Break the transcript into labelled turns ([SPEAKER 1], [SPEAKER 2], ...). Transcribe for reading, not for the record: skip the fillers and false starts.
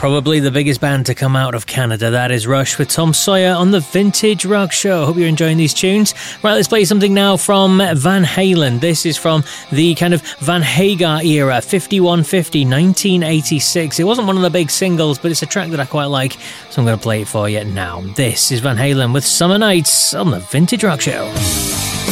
[SPEAKER 1] Probably the biggest band to come out of Canada. That is Rush with Tom Sawyer on the Vintage Rock Show. Hope you're enjoying these tunes. Right, let's play something now from Van Halen. This is from the kind of Van Hagar era, 5150, 1986. It wasn't one of the big singles, but it's a track that I quite like, so I'm going to play it for you now. This is Van Halen with Summer Nights on the Vintage Rock Show.